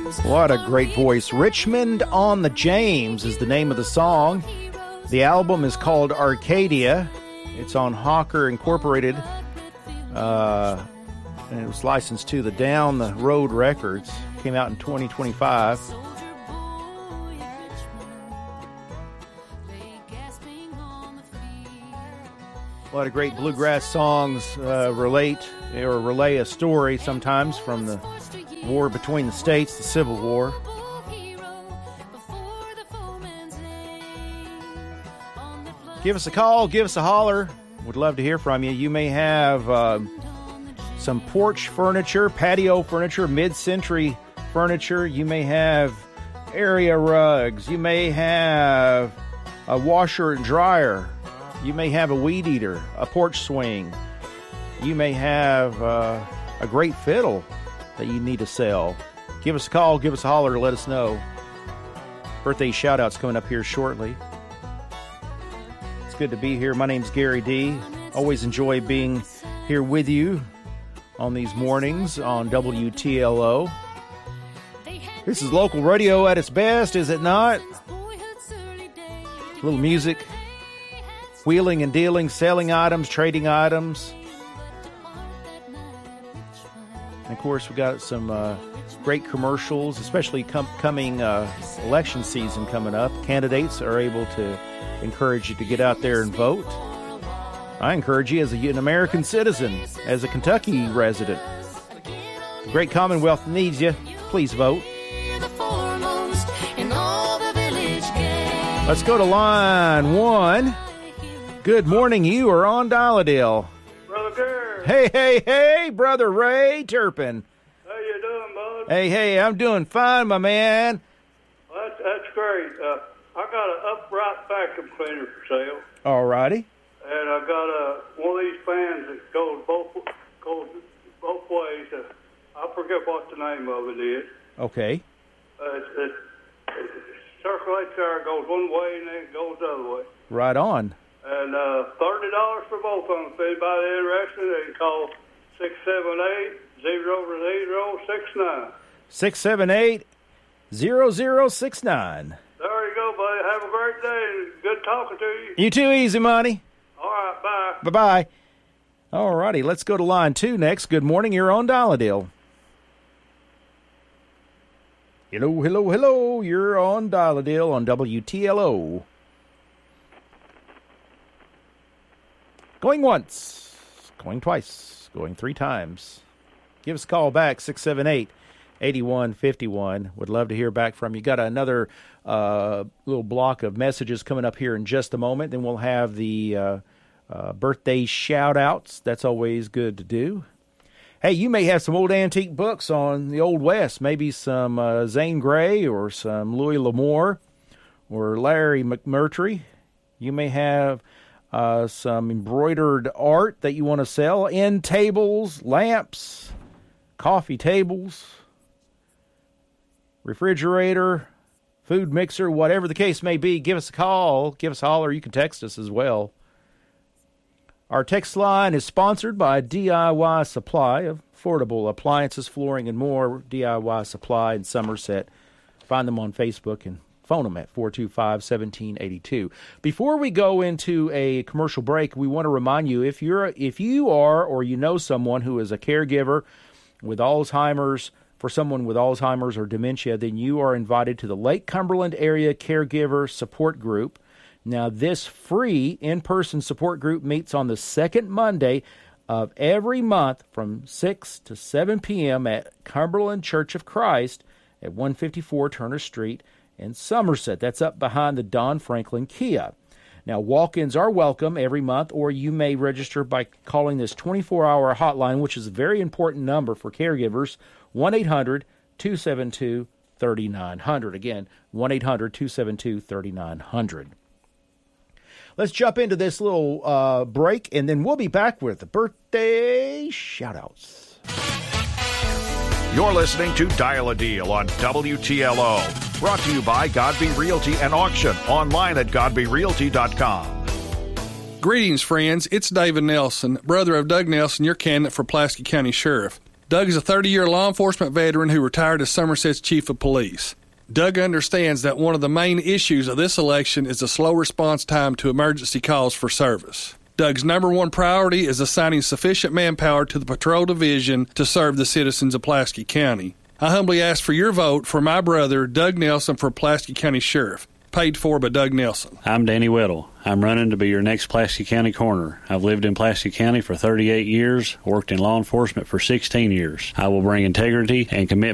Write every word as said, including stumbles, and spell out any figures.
What a great voice. Richmond on the James is the name of the song. The album is called Arcadia. It's on Hawker Incorporated. Uh, and it was licensed to the Down the Road Records. Came out in twenty twenty-five. A lot of great bluegrass songs uh, relate or relay a story sometimes from the war between the states, the Civil War. Give us a call, give us a holler. Would love to hear from you. You may have uh, some porch furniture, patio furniture, mid-century furniture. You may have area rugs. You may have a washer and dryer. You may have a weed eater, a porch swing. You may have uh, a great fiddle that you need to sell. Give us a call, give us a holler, let us know. Birthday shout-outs coming up here shortly. It's good to be here. My name's Gary D. Always enjoy being here with you on these mornings on W T L O. This is local radio at its best, is it not? A little music. Wheeling and dealing, selling items, trading items. And of course, we got some uh, great commercials, especially com- coming uh, election season coming up. Candidates are able to encourage you to get out there and vote. I encourage you as a, an American citizen, as a Kentucky resident. The great Commonwealth needs you. Please vote. Let's go to line one. Good morning. You are on Dial-A-Dale. Brother Gary. Hey, hey, hey, Brother Ray Turpin. How you doing, bud? Hey, hey, I'm doing fine, my man. Well, that's, that's great. Uh, I got an upright vacuum cleaner for sale. All righty. And I got a, one of these fans that goes both goes both ways. Uh, I forget what the name of it is. Okay. Uh, it, it, it circulates there, goes one way, and then it goes the other way. Right on. And uh, thirty dollars for both of them. If anybody interested, they can call six seven eight, zero zero six nine. six seven eight, zero zero six nine. There you go, buddy. Have a great day. Good talking to you. You too, easy money. All right, bye. Bye-bye. All righty, let's go to line two next. Good morning, you're on Dial-A-Dale. Hello, hello, hello. You're on Dial-A-Dale on W T L O. Going once, going twice, going three times. Give us a call back, six seven eight, eight one five one. Would love to hear back from you. Got another uh, little block of messages coming up here in just a moment. Then we'll have the uh, uh, birthday shout-outs. That's always good to do. Hey, you may have some old antique books on the Old West, maybe some uh, Zane Grey or some Louis L'Amour or Larry McMurtry. You may have uh, some embroidered art that you want to sell, end tables, lamps, coffee tables, refrigerator, food mixer, whatever the case may be. Give us a call, give us a holler. You can text us as well. Our text line is sponsored by D I Y Supply of affordable appliances, flooring, and more. D I Y Supply in Somerset. Find them on Facebook and phone them at four two five, one seven eight two. Before we go into a commercial break, we want to remind you, if you're if you are or you know someone who is a caregiver with Alzheimer's, for someone with Alzheimer's or dementia, then you are invited to the Lake Cumberland Area Caregiver Support Group. Now, this free in-person support group meets on the second Monday of every month from six to seven p.m. at Cumberland Church of Christ at one fifty-four Turner Street in Somerset. That's up behind the Don Franklin Kia. Now, walk-ins are welcome every month, or you may register by calling this twenty-four hour hotline, which is a very important number for caregivers, one eight hundred, two seven two, three nine zero zero. Again, one eight hundred, two seven two, three nine zero zero. Let's jump into this little uh, break, and then we'll be back with the birthday shout-outs. You're listening to Dial-A-Deal on W T L O. Brought to you by Godby Realty and Auction. Online at godby realty dot com. Greetings, friends. It's David Nelson, brother of Doug Nelson, your candidate for Pulaski County Sheriff. Doug is a thirty-year law enforcement veteran who retired as Somerset's chief of police. Doug understands that one of the main issues of this election is the slow response time to emergency calls for service. Doug's number one priority is assigning sufficient manpower to the patrol division to serve the citizens of Pulaski County. I humbly ask for your vote for my brother, Doug Nelson, for Pulaski County Sheriff. Paid for by Doug Nelson. I'm Danny Whittle. I'm running to be your next Pulaski County coroner. I've lived in Pulaski County for thirty-eight years, worked in law enforcement for sixteen years. I will bring integrity and commitment